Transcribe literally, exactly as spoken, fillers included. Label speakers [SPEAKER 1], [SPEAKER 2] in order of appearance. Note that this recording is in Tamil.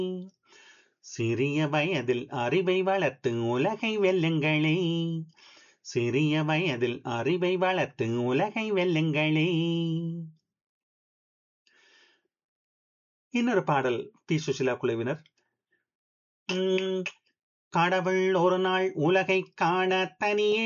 [SPEAKER 1] சிறிய வயதில் அறிவை வளர்த்து உலகை வெல்லுங்களே. சிறிய வயதில் அறிவை வளர்த்து உலகை வெல்லுங்களே. இன்னொரு பாடல் பி சுசிலா குழுவினர். உம், கடவுள் ஒரு நாள் உலகை காண தனியே